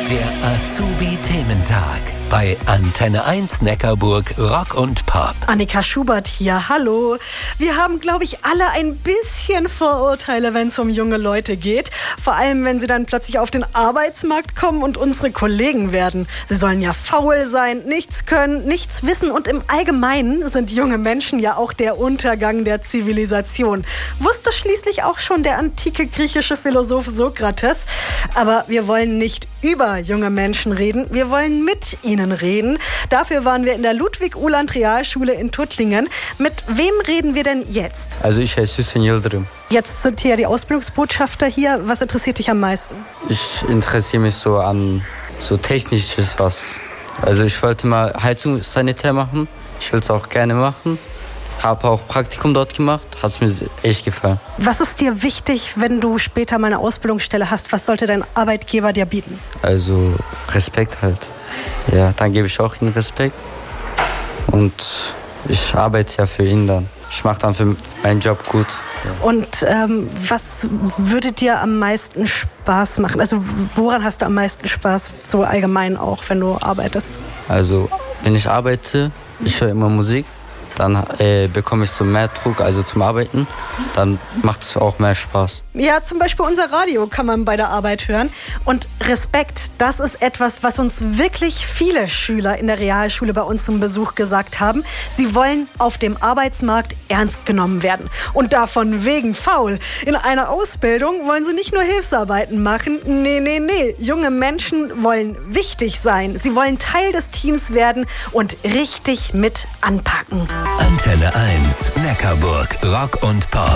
Der Azubi-Thementag bei Antenne 1 Neckarburg Rock und Pop. Annika Schubert hier, hallo. Wir haben, glaube ich, alle ein bisschen Vorurteile, wenn es um junge Leute geht. Vor allem, wenn sie dann plötzlich auf den Arbeitsmarkt kommen und unsere Kollegen werden. Sie sollen ja faul sein, nichts können, nichts wissen und im Allgemeinen sind junge Menschen ja auch der Untergang der Zivilisation. Wusste schließlich auch schon der antike griechische Philosoph Sokrates. Aber wir wollen nicht über junge Menschen reden, wir wollen mit ihnen reden. Dafür waren wir in der Ludwig-Uhland-Realschule in Tuttlingen. Mit wem reden wir denn jetzt? Also ich heiße Hüseyin Yıldırım. Jetzt sind hier die Ausbildungsbotschafter hier. Was interessiert dich am meisten? Ich interessiere mich so an so Technisches was. Also ich wollte mal Heizungssanitär machen. Ich will es auch gerne machen. Habe auch Praktikum dort gemacht, hat es mir echt gefallen. Was ist dir wichtig, wenn du später mal eine Ausbildungsstelle hast? Was sollte dein Arbeitgeber dir bieten? Also Respekt halt. Ja, dann gebe ich auch ihm Respekt. Und ich arbeite ja für ihn dann. Ich mache dann für meinen Job gut. Ja. Und was würde dir am meisten Spaß machen? Also woran hast du am meisten Spaß, so allgemein auch, wenn du arbeitest? Also wenn ich arbeite, ich höre immer Musik. Dann bekomme ich so mehr Druck, also zum Arbeiten. Dann macht es auch mehr Spaß. Ja, zum Beispiel unser Radio kann man bei der Arbeit hören. Und Respekt, das ist etwas, was uns wirklich viele Schüler in der Realschule bei uns zum Besuch gesagt haben. Sie wollen auf dem Arbeitsmarkt ernst genommen werden. Und davon wegen faul. In einer Ausbildung wollen sie nicht nur Hilfsarbeiten machen. Nee. Junge Menschen wollen wichtig sein. Sie wollen Teil des Teams werden und richtig mit anpacken. Antenne 1 Neckarburg Rock und Pop.